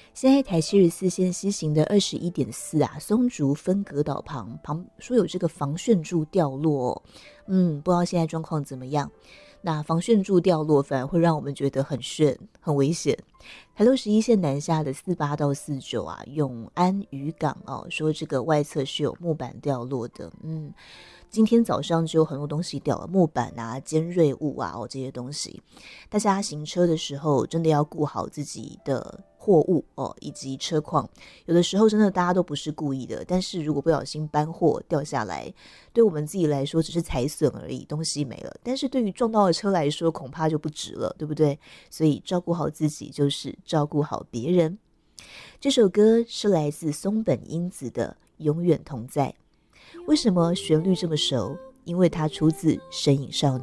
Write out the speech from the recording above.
现在台74线西行的21.4啊，松竹分隔岛旁说有这个防汛柱掉落不知道现在状况怎么样。那防汛柱掉落反而会让我们觉得很汛很危险。台61线南下的48到49啊，永安渔港说这个外侧是有木板掉落的。今天早上就有很多东西掉了，木板啊、尖锐物啊这些东西。大家行车的时候真的要顾好自己的货物以及车况。有的时候真的大家都不是故意的，但是如果不小心搬货掉下来，对我们自己来说只是财损而已，东西没了，但是对于撞到的车来说恐怕就不值了，对不对？所以照顾好自己就是照顾好别人。这首歌是来自松本英子的《永远同在》。为什么旋律这么熟？因为它出自《神隐少女》。